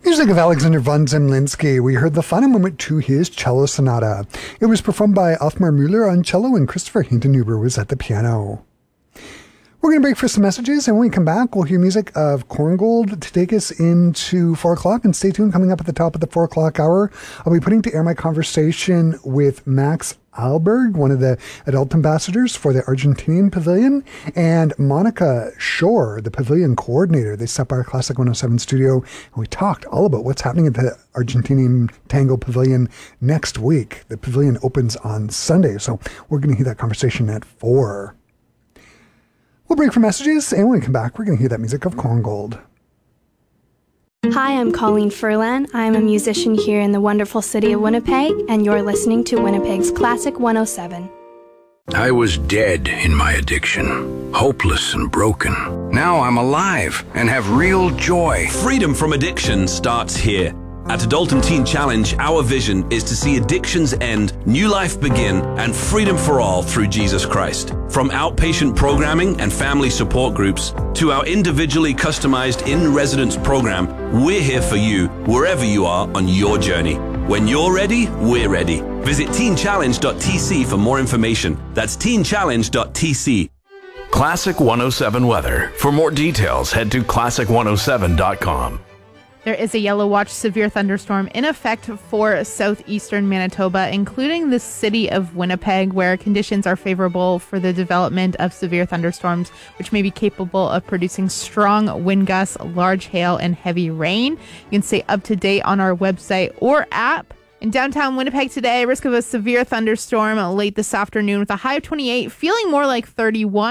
Music of Alexander von Zemlinsky. We heard the final moment to his cello sonata. It was performed by Othmar Müller on cello and Christopher Hindenhuber was at the piano. We're going to break for some messages, and when we come back, we'll hear music of Korngold to take us into 4 o'clock. And stay tuned, coming up at the top of the 4 o'clock hour, I'll be putting to air my conversation with Max Alberg, one of the adult ambassadors for the Argentinian Pavilion, and Monica Shore, the Pavilion coordinator. They stopped by our Classic 107 studio, and we talked all about what's happening at the Argentinian Tango Pavilion next week. The pavilion opens on Sunday, so we're going to hear that conversation at 4. We'll break for messages, and when we come back, we're going to hear that music of Korngold. Hi, I'm Colleen Furlan. I'm a musician here in the wonderful city of Winnipeg, and you're listening to Winnipeg's Classic 107. I was dead in my addiction, hopeless and broken. Now I'm alive and have real joy. Freedom from addiction starts here. At Adult Teen Challenge, our vision is to see addictions end, new life begin, and freedom for all through Jesus Christ. From outpatient programming and family support groups to our individually customized in-residence program, we're here for you wherever you are on your journey. When you're ready, we're ready. Visit teenchallenge.tc for more information. That's teenchallenge.tc. Classic 107 weather. For more details, head to classic107.com. There is a yellow watch severe thunderstorm in effect for southeastern Manitoba, including the city of Winnipeg, where conditions are favorable for the development of severe thunderstorms, which may be capable of producing strong wind gusts, large hail, and heavy rain. You can stay up to date on our website or app. In downtown Winnipeg today, risk of a severe thunderstorm late this afternoon with a high of 28, feeling more like 31.